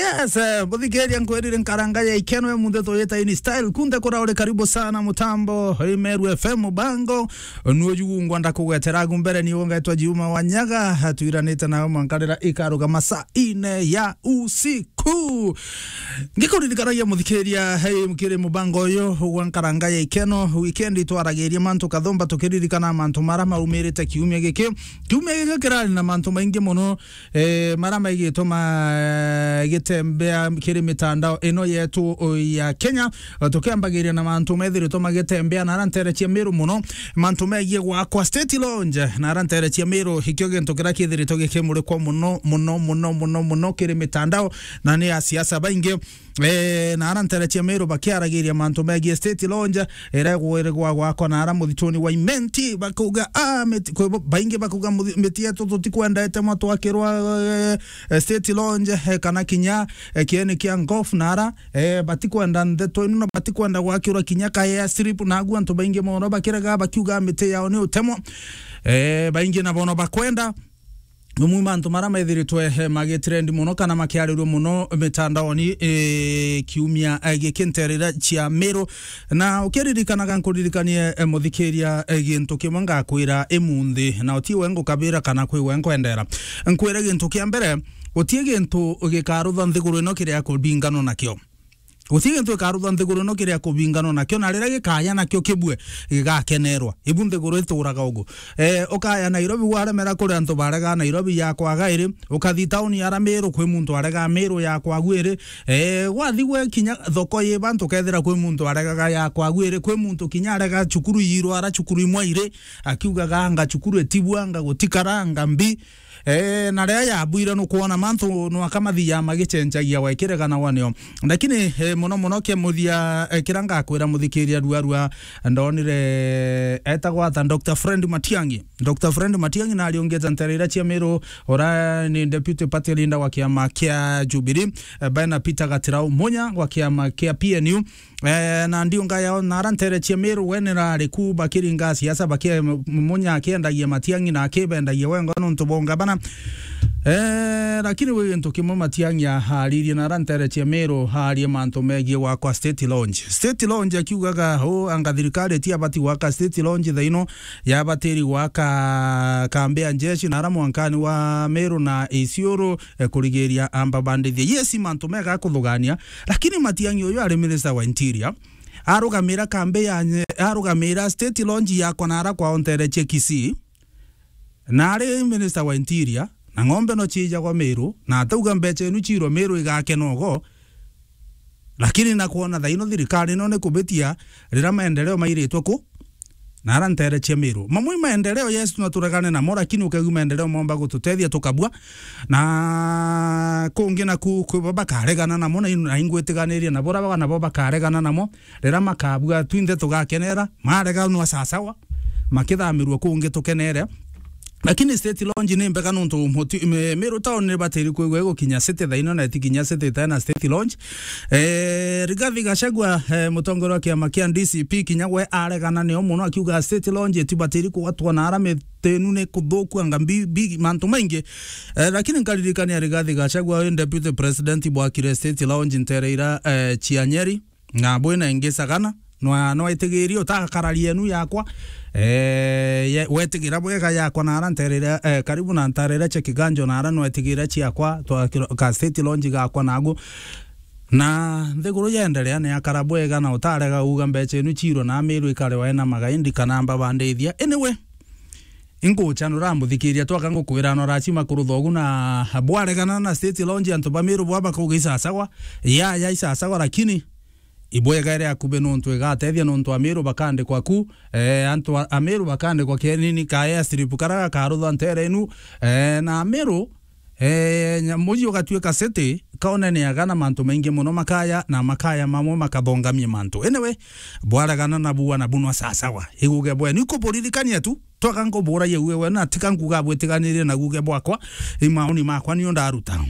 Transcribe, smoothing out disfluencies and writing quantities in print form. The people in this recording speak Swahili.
Yes, buthikeria nkwirire nkaranga ya ikeno ya munde toyeta ini style kunde kora ole karibu sana mutambo Meru FM bango nuo jugungwa ndakugwetera gumbere ni wongaitwa Juma Wanyaga hatuiranite na mwankarira ikaruga masaa 4 ya usiku ngikuririkanagia muthikeria mukire mubango yo wankaranga ya ikeno weekend twarageria mantu kathomba tukiririkana mantu marama umirite kiumia giki kirari na mantu maingi muno marama igituma gitembea kiri mitandao ino yetu ya Kenya tukiambagiria na mantu methiri magitembea na ranterechia Meru muno mantu megie kwa State Lounge na ranterechia Meru hikyo gento kira kithiri tugikimure kwa muno kiri mitandao na ni siasa baingi na ranterechia Meru bakiaragiria mantu megie State Lounge era kwa na aramuthitoni wa imenti bakuga baingi bakuga metia tutikwendete matu akirwa State Lounge kana kinya kiene kia golf nara batikwenda ndeto ino batikwenda gwakirwa kinya ka ya strip na agwa nto baingi mono bakiraga bakiuga mete yao ni utemo baingi na bono bakwenda Mumantu marama ithiritwe magitrend muno kana makiarirwe muno mitandaoni kiumia gikinterera cia Meru na ukiririkanaga nkuririkanie muthikeria gintu kimwe ngakwira emunthi na otiwe ngukabira kana kwiwe nkwendera nkwira gintu kia mbere otie gintu gikarutha nthiguru ino kiria kubingano nakio Utige ntwe karutha nthiguru no kiria kubingano nakio na rira gikaya nakio kibwe gigakenerwa ibu nthiguru ituraga ugu ukaya Nairobi waremera kuri antu barega Nairobi ya kwaga iri ukathi town ya Meru kwi muntu arega Meru ya kwagu iri wathigwe kinya thoko ye bantu kethira kwi muntu arega ya kwagu iri kwi muntu kinya arega chukuru yiro ara chukuru imwe iri akiuga ganga chukuru etibwanga gutikaranga mbi na rea ya buira no kuona mantu no akamathi ya magichenjagia waikirega na wanio lakini muno ke muthia kiranga kwira muthikiria ruarua ndonire etagwa ta Dr. Friend Matiangi na aliongeza nterera cia Meru ora ni deputy party leader wa kiama kia Jubilee baina Peter Gatirau Munya wa kiama kia PNU na ndio ngaya na rantere cia Meru wenera riku bakiringa siasa bakia Munya akiendagia Matiangi na akibendagia wengo no ntubonga bana lakini wewe ntokimo Matiangi haririe na rantere cia Meru harie mantu megie wa kwa State Lounge akiugaga anga thirikari tia bati waka State Lounge thaino ya bateri waka kambea njeshi na ramwankani wa Meru na Isiolo kurigeria amba bandithia yesi mantu mega kuthugania lakini Matiangi uyu ari minister wa interior arugamira kambea arugamira State Lounge yakwa na ara kwa onterechia Kisii na ari minister wa interior na ngombe no chija kwa Meru na atauga mbeche nu chiro Meru igakenogo lakini na kuona thaino thirikari no ne kubetia rira maendeleo mairitwe ku na arantere cia Meru mamwe maendeleo yes tunaturagane na mora lakini ukaguma maendeleo momba gututethia tukabua na kungi na ku bakaregana na mona na ingwetiganiria na bora bana bakaregana namo rira makabua twinde tugakenera marega no sasawa makithamirwo kungi tukenere lakini State Lounge ni mbega nuntu Meru town ni bateri kwegwe gukinya city thaino na tikinya city tena State Lounge Rigathi Gachagua mutongoro wa kiama kia DCP kinyagwe aregana ne omuno akiuga State Lounge tibateri ku watu na arame tenu ne kudhoku anga big mantu maingi lakini nkaririkania Rigathi Gachagua deputy president bwakire State Lounge ntereira Chianyeri na bwena ingesagana no itegerio takararia nu yakwa wetigira bwega yakwa na aranterera karibu na ntarera cha kiganjo na ara no etigira chiakwa ka State Lounge gakwa nago na nthiguru yendelea ne akarabwega na utarega uga mbeche nu chiro na Meru ikare waena magaindi kana amba bandeithia anyway ingocha no ramuthikiria twaka ngukwira no rachima kuruthogu na bwaregana na State Lounge antu ba Meru bwaba kugisa sawa ya isa sawa lakini ibwega ere akube nontu egatethia nontu Meru bakande kwaku antu Meru bakande kwa kenini kaya strip karaga karutha nterenu na Meru muji ugatweka city kaona ni agana mantu maingi muno makaya na makaya mamwe makabongamie mantu anyway bwaragana na buwa na bunwa sasawa iguge bwe niko polirikania tu twaka ngobora yewe na tikanguga bwetiganire na guge bwakwa imaoni makwa niyo ndaruta